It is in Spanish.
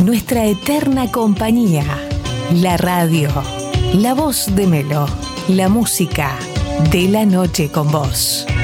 nuestra eterna compañía. La radio, la voz de Melo, la música de la noche con vos.